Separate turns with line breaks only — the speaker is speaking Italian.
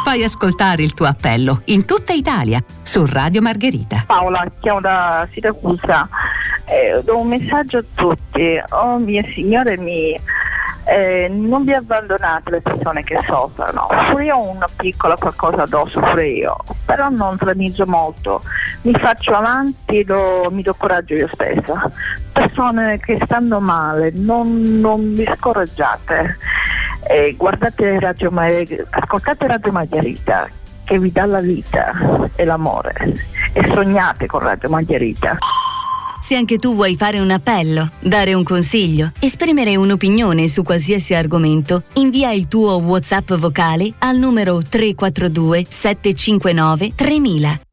Fai ascoltare il tuo appello in tutta Italia su Radio Margherita.
Paola, chiamo da Siracusa. Do un messaggio a tutti. Oh mio Signore, non vi abbandonate le persone che soffrono. Pure io ho una piccola qualcosa addosso, pure io, però non framigio molto, mi faccio avanti, mi do coraggio io stessa. Persone che stanno male, non vi scoraggiate, ascoltate Radio Margherita che vi dà la vita e l'amore, e sognate con Radio Margherita.
Se anche tu vuoi fare un appello, dare un consiglio, esprimere un'opinione su qualsiasi argomento, invia il tuo WhatsApp vocale al numero 342 759 3000.